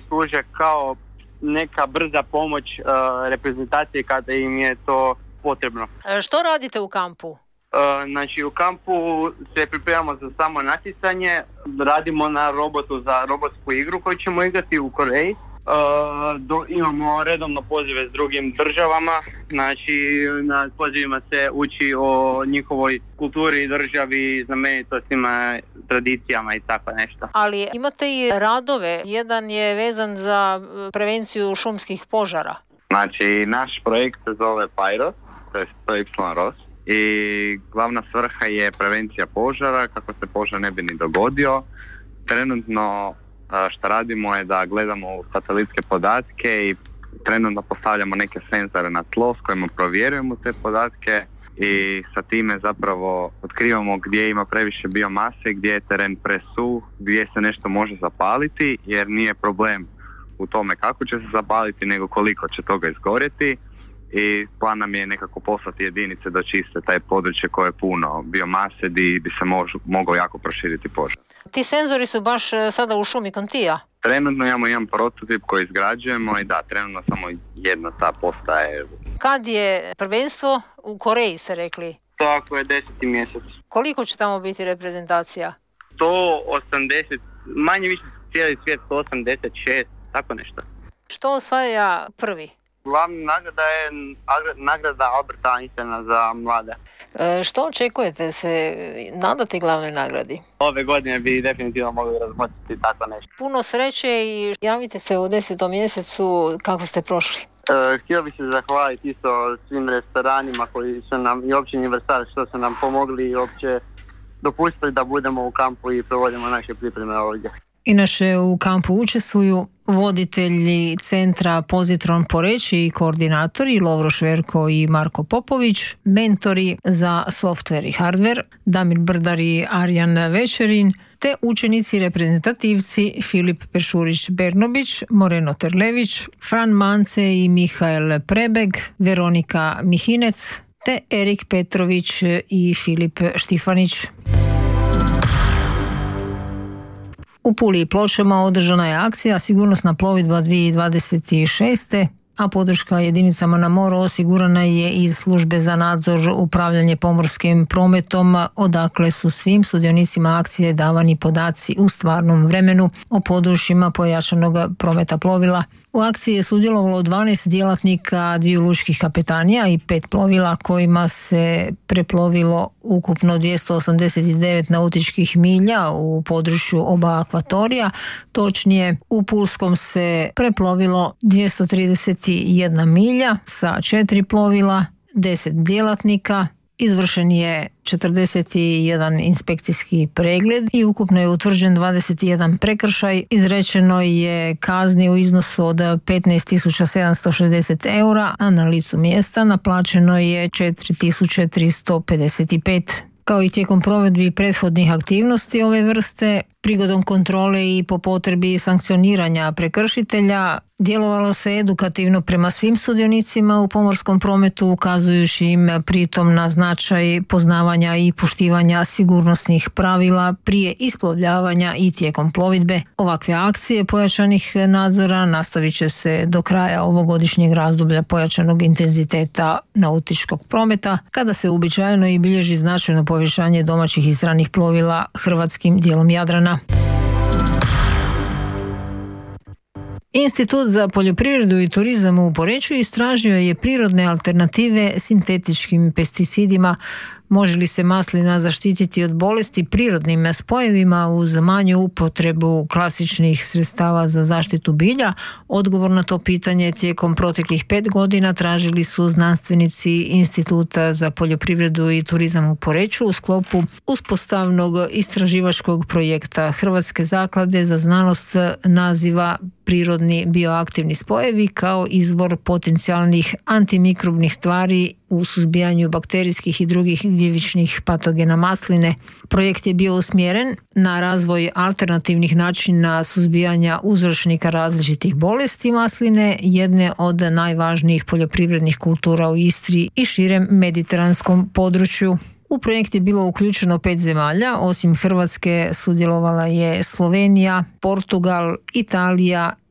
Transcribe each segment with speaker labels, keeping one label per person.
Speaker 1: služe kao neka brza pomoć reprezentacije kada im je to potrebno.
Speaker 2: Što radite u kampu?
Speaker 1: Znači u kampu se pripremamo za samo natjecanje, radimo na robotu za robotsku igru koju ćemo igrati u Koreji. Imamo redovno pozive s drugim državama, znači na pozivima se uči o njihovoj kulturi, državi, znamenitostima, tradicijama i tako nešto.
Speaker 2: Ali imate i radove, jedan je vezan za prevenciju šumskih požara.
Speaker 1: Znači naš projekt se zove PIROS, to je YROS. I glavna svrha je prevencija požara, kako se požar ne bi ni dogodio. Trenutno što radimo je da gledamo satelitske podatke i trenutno postavljamo neke senzore na tlo s kojima provjerujemo te podatke i sa time zapravo otkrivamo gdje ima previše biomase, gdje je teren presuh, gdje se nešto može zapaliti, jer nije problem u tome kako će se zapaliti, nego koliko će toga izgorjeti. I plan nam je nekako poslati jedinice da čiste taj područje koje je puno biomase di bi se mogao jako proširiti požar.
Speaker 2: Ti senzori su baš sada u šumi Kontija?
Speaker 1: Trenutno imamo jedan prototip koji izgrađujemo i da, trenutno samo jedna ta postaje.
Speaker 2: Kad je prvenstvo? U Koreji ste rekli?
Speaker 1: Tako je, 10. mjesec.
Speaker 2: Koliko će tamo biti reprezentacija?
Speaker 1: 180, manje više cijeli svijet 186, tako nešto.
Speaker 2: Što osvaja prvi?
Speaker 1: Glavna nagrada je nagrada Alberta Einsteina za mlade.
Speaker 2: Što očekujete se nadati glavnoj nagradi?
Speaker 1: Ove godine bi definitivno mogli razmotriti tako nešto.
Speaker 2: Puno sreće i javite se u 10. mjesecu kako ste prošli.
Speaker 1: Htio bih se zahvaliti isto svim restoranima koji su nam i općini Vrsar što su nam pomogli i uopće dopustili da budemo u kampu i provodimo naše pripreme ovdje.
Speaker 2: Inače u kampu učestvuju voditelji centra Pozitron Poreč i koordinatori Lovro Šverko i Marko Popović, mentori za softver i hardver Damir Brdar i Arjan Večerin, te učenici reprezentativci Filip Pešurić-Bernobić, Moreno Terlević, Fran Mance i Mihael Prebeg, Veronika Mihinec, te Erik Petrović i Filip Štifanić. U Puli i Pločama održana je akcija Sigurnosna plovidba 2026. a podrška jedinicama na moru osigurana je iz službe za nadzor upravljanje pomorskim prometom, odakle su svim sudionicima akcije davani podaci u stvarnom vremenu o područjima pojačanog prometa plovila. U akciji je sudjelovalo 12 djelatnika 2 lučkih kapetanija i 5 plovila kojima se preplovilo ukupno 289 nautičkih milja u području oba akvatorija. Točnije, u Pulskom se preplovilo 231 milja sa 4 plovila, 10 djelatnika, izvršen je 41 inspekcijski pregled i ukupno je utvrđen 21 prekršaj. Izrečeno je kazni u iznosu od 15.760 eura, a na licu mjesta naplaćeno je 4.355. Kao i tijekom provedbi prethodnih aktivnosti ove vrste, prigodom kontrole i po potrebi sankcioniranja prekršitelja, djelovalo se edukativno prema svim sudionicima u pomorskom prometu, ukazujući im pritom na značaj poznavanja i poštivanja sigurnosnih pravila prije isplovljavanja i tijekom plovidbe. Ovakve akcije pojačanih nadzora nastavit će se do kraja ovogodišnjeg razdoblja pojačanog intenziteta nautičkog prometa, kada se uobičajeno i bilježi značajno povećanje domaćih i stranih plovila hrvatskim dijelom Jadrana. Institut za poljoprivredu i turizam u Poreču istražio je prirodne alternative sintetičkim pesticidima. Može li se maslina zaštititi od bolesti prirodnim spojevima uz manju upotrebu klasičnih sredstava za zaštitu bilja? Odgovor na to pitanje tijekom proteklih 5 godina tražili su znanstvenici Instituta za poljoprivredu i turizam u Poreču u sklopu uspostavnog istraživačkog projekta Hrvatske zaklade za znanost naziva prirodni bioaktivni spojevi kao izvor potencijalnih antimikrobnih stvari u suzbijanju bakterijskih i drugih gljivičnih patogena masline. Projekt je bio usmjeren na razvoj alternativnih načina suzbijanja uzročnika različitih bolesti masline, jedne od najvažnijih poljoprivrednih kultura u Istri i širem mediteranskom području. U projekt je bilo uključeno 5 zemalja, osim Hrvatske sudjelovala je Slovenija, Portugal, Italija,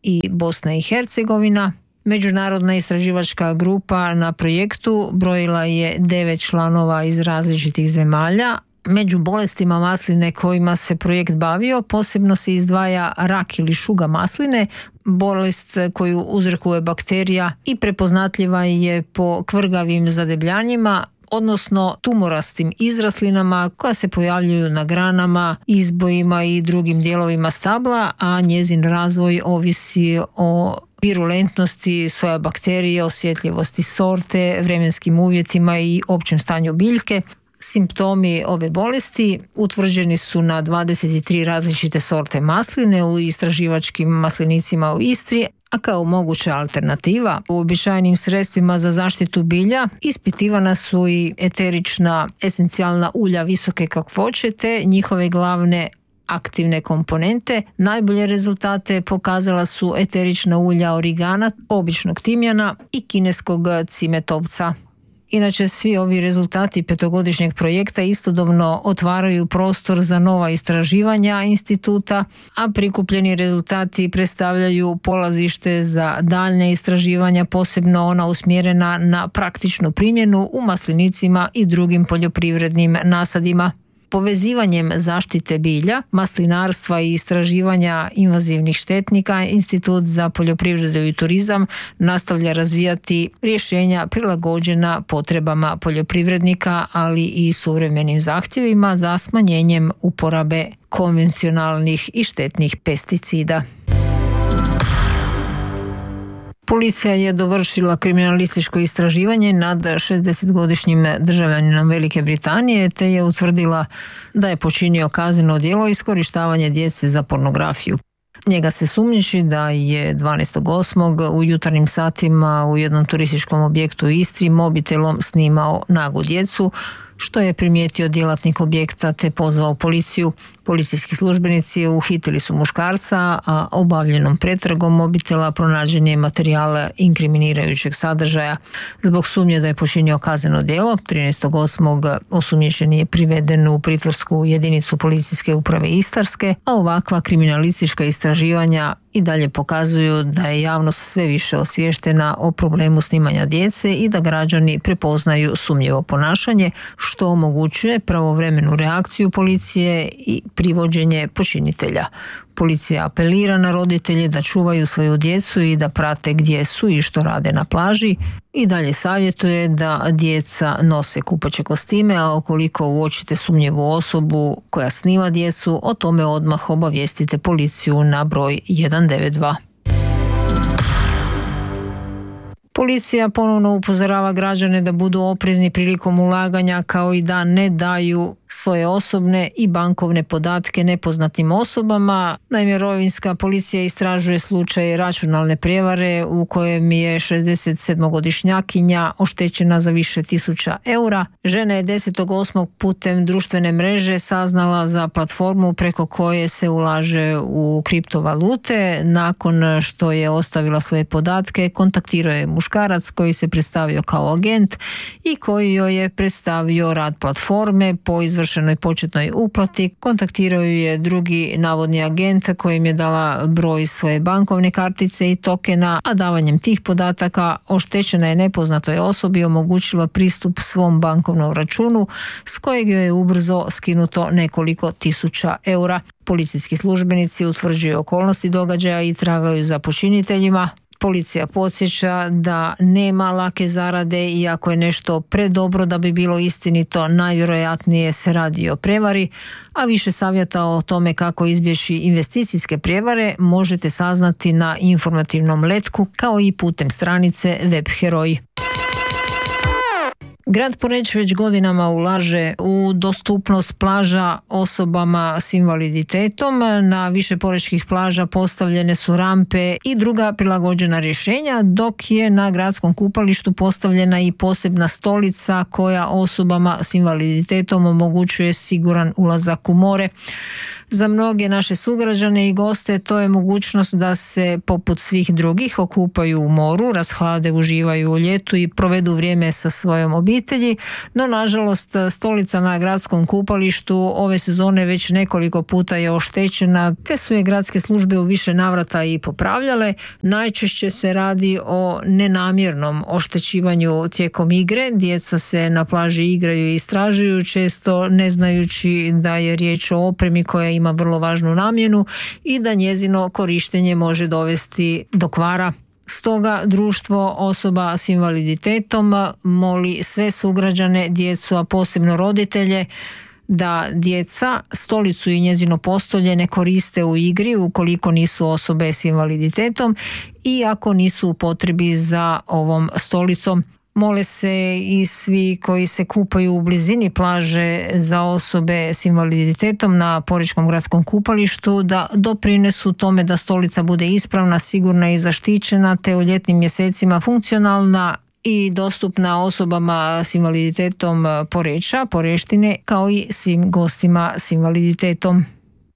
Speaker 2: i Bosna i Hercegovina. Međunarodna istraživačka grupa na projektu brojila je 9 članova iz različitih zemalja. Među bolestima masline kojima se projekt bavio posebno se izdvaja rak ili šuga masline, bolest koju uzrokuje bakterija i prepoznatljiva je po kvrgavim zadebljanjima, odnosno tumorastim izraslinama koja se pojavljuju na granama, izbojima i drugim dijelovima stabla, a njezin razvoj ovisi o virulentnosti soja bakterije, osjetljivosti sorte, vremenskim uvjetima i općem stanju biljke. Simptomi ove bolesti utvrđeni su na 23 različite sorte masline u istraživačkim maslinicima u Istri, a kao moguća alternativa uobičajenim sredstvima za zaštitu bilja ispitivana su i eterična esencijalna ulja visoke kakvoće te njihove glavne aktivne komponente. Najbolje rezultate pokazala su eterična ulja origana, običnog timjana i kineskog cimetovca. Inače, svi ovi rezultati petogodišnjeg projekta istodobno otvaraju prostor za nova istraživanja instituta, a prikupljeni rezultati predstavljaju polazište za daljnje istraživanja, posebno ona usmjerena na praktičnu primjenu u maslinicima i drugim poljoprivrednim nasadima. Povezivanjem zaštite bilja, maslinarstva i istraživanja invazivnih štetnika, Institut za poljoprivredu i turizam nastavlja razvijati rješenja prilagođena potrebama poljoprivrednika, ali i suvremenim zahtjevima za smanjenjem uporabe konvencionalnih i štetnih pesticida. Policija je dovršila kriminalističko istraživanje nad 60-godišnjim državljaninom Velike Britanije te je utvrdila da je počinio kazneno djelo iskorištavanje djece za pornografiju. Njega se sumnjiči da je 12.8. u jutarnjim satima u jednom turističkom objektu u Istri mobitelom snimao nagu djecu, što je primijetio djelatnik objekta te pozvao policiju. Policijski službenici uhitili su muškarca, a obavljenom pretragom mobitela pronađen je materijal inkriminirajućeg sadržaja. Zbog sumnje da je počinio kazneno djelo, 13.8. osumnjičeni je priveden u pritvorsku jedinicu policijske uprave Istarske, a ovakva kriminalistička istraživanja i dalje pokazuju da je javnost sve više osviještena o problemu snimanja djece i da građani prepoznaju sumnjivo ponašanje, što omogućuje pravovremenu reakciju policije i privođenje počinitelja. Policija apelira na roditelje da čuvaju svoju djecu i da prate gdje su i što rade na plaži i dalje savjetuje da djeca nose kupaće kostime, a ukoliko uočite sumnjivu osobu koja snima djecu, o tome odmah obavijestite policiju na broj 192. Policija ponovno upozorava građane da budu oprezni prilikom ulaganja, kao i da ne daju svoje osobne i bankovne podatke nepoznatim osobama. Naime, rovinjska policija istražuje slučaj računalne prijevare u kojem je 67-godišnjakinja oštećena za više tisuća eura. Žena je 10.8. putem društvene mreže saznala za platformu preko koje se ulaže u kriptovalute. Nakon što je ostavila svoje podatke, kontaktirao je muškarac koji se predstavio kao agent i koji joj je predstavio rad platforme. Po izvršenoj početnoj uplati kontaktirao je drugi navodni agent kojim je dala broj svoje bankovne kartice i tokena, a davanjem tih podataka oštećena je nepoznatoj osobi omogućila pristup svom bankovnom računu s kojeg joj je ubrzo skinuto nekoliko tisuća eura. Policijski službenici utvrđuju okolnosti događaja i tragaju za počiniteljima. Policija podsjeća da nema lake zarade i ako je nešto predobro da bi bilo istinito, najvjerojatnije se radi o prevari, a više savjeta o tome kako izbjeći investicijske prijevare možete saznati na informativnom letku kao i putem stranice Web Heroji. Grad Poreč već godinama ulaže u dostupnost plaža osobama s invaliditetom. Na više porečkih plaža postavljene su rampe i druga prilagođena rješenja, dok je na gradskom kupalištu postavljena i posebna stolica koja osobama s invaliditetom omogućuje siguran ulazak u more. Za mnoge naše sugrađane i goste to je mogućnost da se poput svih drugih okupaju u moru, rashlade, uživaju u ljetu i provedu vrijeme sa svojom obitelji, obitelji, no nažalost stolica na gradskom kupalištu ove sezone već nekoliko puta je oštećena, te su je gradske službe u više navrata i popravljale. Najčešće se radi o nenamjernom oštećivanju tijekom igre. Djeca se na plaži igraju i istražuju, često ne znajući da je riječ o opremi koja ima vrlo važnu namjenu i da njezino korištenje može dovesti do kvara. Stoga društvo osoba s invaliditetom moli sve sugrađane, djecu, a posebno roditelje, da djeca stolicu i njezino postolje ne koriste u igri ukoliko nisu osobe s invaliditetom i ako nisu u potrebi za ovom stolicom. Mole se i svi koji se kupaju u blizini plaže za osobe s invaliditetom na Porečkom gradskom kupalištu da doprinesu tome da stolica bude ispravna, sigurna i zaštićena, te u ljetnim mjesecima funkcionalna i dostupna osobama s invaliditetom Poreča, Poreštine, kao i svim gostima s invaliditetom.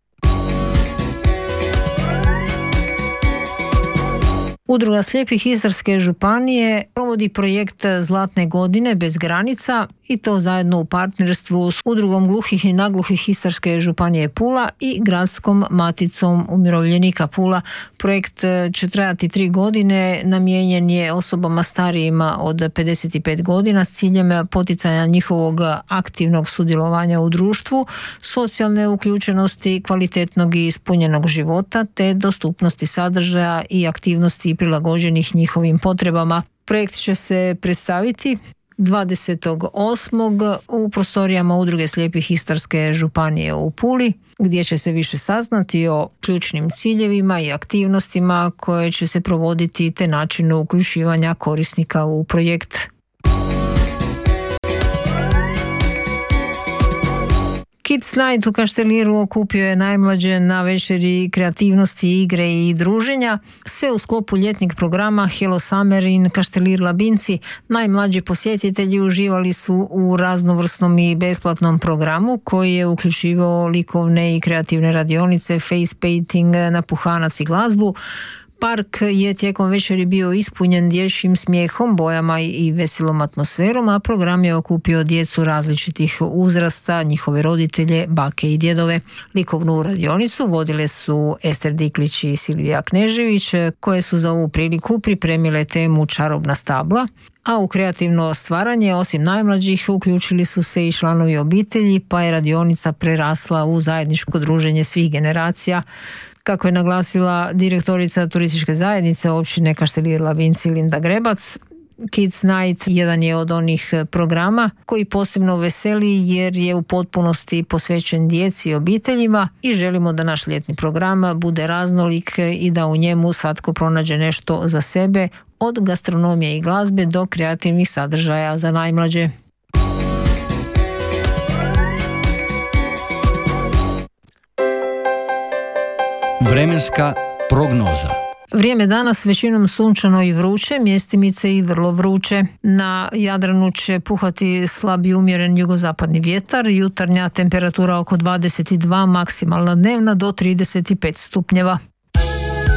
Speaker 2: Udruga slijepih Istarske županije provodi projekt Zlatne godine bez granica i to zajedno u partnerstvu s Udrugom gluhih i nagluhih Istarske županije Pula i Gradskom maticom umirovljenika Pula. Projekt će trajati 3 godine, namijenjen je osobama starijima od 55 godina s ciljem poticanja njihovog aktivnog sudjelovanja u društvu, socijalne uključenosti, kvalitetnog i ispunjenog života te dostupnosti sadržaja i aktivnosti prilagođenih njihovim potrebama. Projekt će se predstaviti 28. u prostorijama Udruge slijepih Istarske županije u Puli, gdje će se više saznati o ključnim ciljevima i aktivnostima koje će se provoditi te načinu uključivanja korisnika u projekt. Kids Night u Kašteliru okupio je najmlađe na večeri kreativnosti, igre i druženja. Sve u sklopu ljetnih programa Hello Summer in Kaštelir Labinci. Najmlađi posjetitelji uživali su u raznovrsnom i besplatnom programu koji je uključivao likovne i kreativne radionice, face painting, napuhanac i glazbu. Park je tijekom večeri bio ispunjen dječjim smijehom, bojama i veselom atmosferom, a program je okupio djecu različitih uzrasta, njihove roditelje, bake i djedove. Likovnu radionicu vodile su Ester Diklić i Silvija Knežević, koje su za ovu priliku pripremile temu Čarobna stabla, a u kreativno stvaranje osim najmlađih uključili su se i članovi obitelji, pa je radionica prerasla u zajedničko druženje svih generacija. Kako je naglasila direktorica turističke zajednice općine Kaštelir Labinci Linda Grebac, Kids Night jedan je od onih programa koji posebno veseli jer je u potpunosti posvećen djeci i obiteljima i želimo da naš ljetni program bude raznolik i da u njemu svatko pronađe nešto za sebe, od gastronomije i glazbe do kreativnih sadržaja za najmlađe.
Speaker 3: Vremenska prognoza.
Speaker 2: Vrijeme danas većinom sunčano i vruće, mjestimice i vrlo vruće. Na Jadranu će puhati slab i umjeren jugozapadni vjetar, jutarnja temperatura oko 22, maksimalna dnevna do 35 stupnjeva.